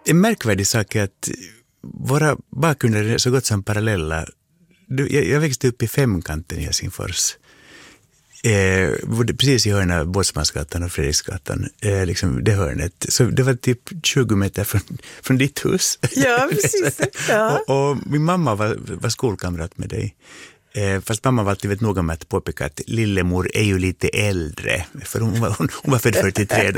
En märkvärdig sak är att våra bakgrunder är så gott som parallella. Jag växte upp i Femkanten i Helsingfors. Precis i hörnet av Båtsmansgatan och Fredriksgatan, liksom det hörnet. Så det var typ 20 meter från ditt hus. Ja, precis. Ja. och min mamma var skolkamrat med dig. Fast mamma var alltid noga med att påpeka att lillemor är ju lite äldre. För hon var född 43.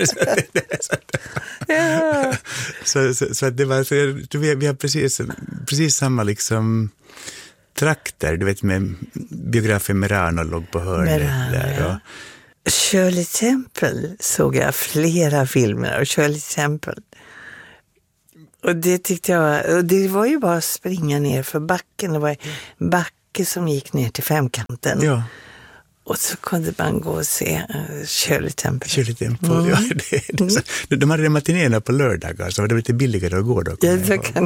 Så det var, så vi har precis samma liksom trakter, du vet, med biografen Merano låg på hörnet där. Och Shirley Temple såg jag flera filmer av Shirley Temple. Och det tyckte jag, och det var ju bara att springa ner för backen. Det var en backe som gick ner till Femkanten. ja. Och så kunde man gå och se Shirley Temple. Shirley Temple, ja. De hade matinéerna på lördagar, så var det lite billigare att gå då. Ja, det kan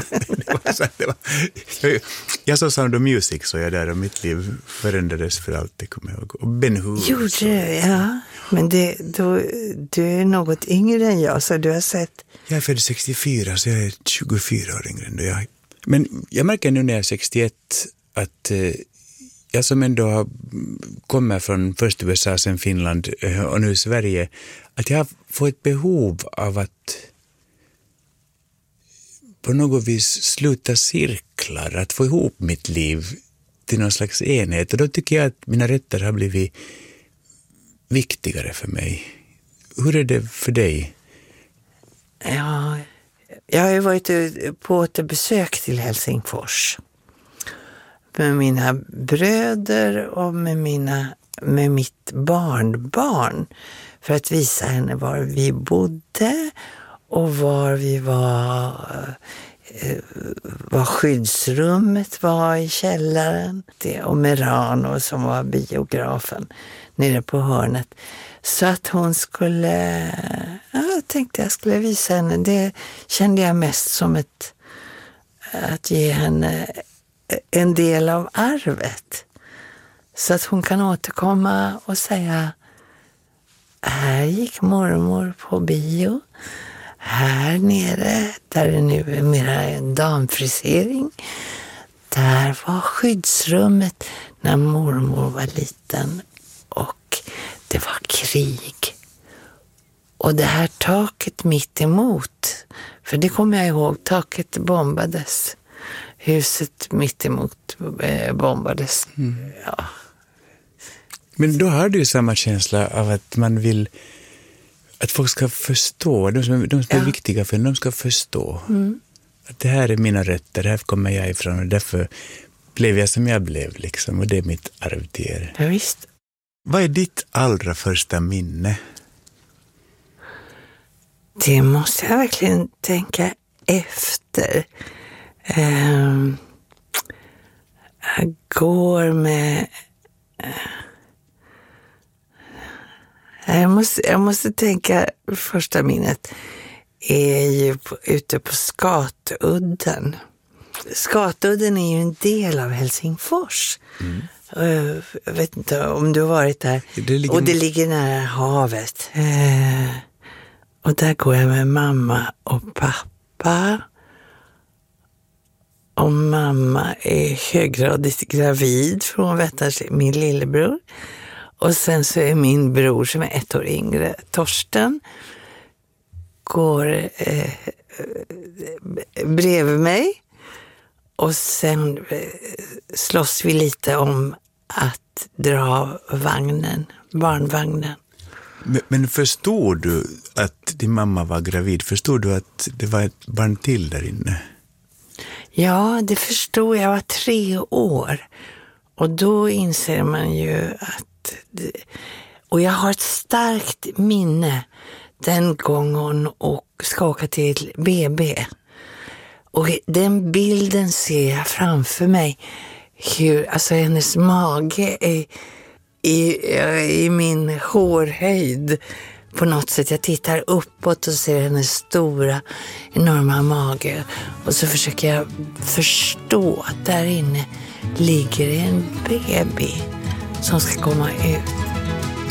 jag såg Sound of Music, så jag där, och mitt liv förändrades för alltid, kommer jag ihåg. Och Ben Hur. Gjorde det, ja. Men du är något yngre än jag, så du har sett. Jag är född 64, så jag är 24 år yngre än jag. Men jag märker nu när jag är 61 att jag som ändå kommer från först USA, sen Finland och nu Sverige, att jag får ett behov av att på något vis sluta cirklar, att få ihop mitt liv till någon slags enhet. Och då tycker jag att mina rätter har blivit viktigare för mig. Hur är det för dig? Ja, jag har ju varit på ett besök till Helsingfors med mina bröder och med mitt barnbarn för att visa henne var vi bodde och var vi var skyddsrummet var i källaren. Och Merano som var biografen nere på hörnet. Så att hon skulle, jag tänkte jag skulle visa henne. Det kände jag mest som att ge henne en del av arvet. Så att hon kan återkomma och säga, här gick mormor på bio. Här nere, där det nu är mera en damfrisering. Där var skyddsrummet när mormor var liten. Och det var krig. Och det här taket mitt emot, för det kommer jag ihåg, taket bombades. Huset mitt emot bombades. Mm. Ja. Men då har du ju samma känsla av att man vill att folk ska förstå. De som är viktiga för en, de ska förstå. Mm. Att det här är mina rätter, här kommer jag ifrån. Och därför blev jag som jag blev. Liksom, och det är mitt arv till er. Ja, visst. Vad är ditt allra första minne? Det måste jag verkligen tänka efter. Jag går med... Jag måste tänka, första minnet är ju ute på Skatudden. Skatudden är ju en del av Helsingfors. Mm. Jag vet inte om du har varit där. Det ligger nära havet. Och där går jag med mamma och pappa. Och mamma är höggradigt gravid från min lillebror. Och sen så är min bror som är 1 år yngre, Torsten, går bredvid mig. Och sen slåss vi lite om att dra barnvagnen. Men förstod du att din mamma var gravid? Förstod du att det var ett barn till där inne? Ja, det förstod jag. Jag var 3 år. Och då inser man ju att... Och jag har ett starkt minne den gången och ska åka till BB. Och den bilden ser jag framför mig. Hur, alltså hennes mage är i min hårhöjd. På något sätt, jag tittar uppåt och ser hennes stora, enorma mage. Och så försöker jag förstå att där inne ligger en baby som ska komma ut.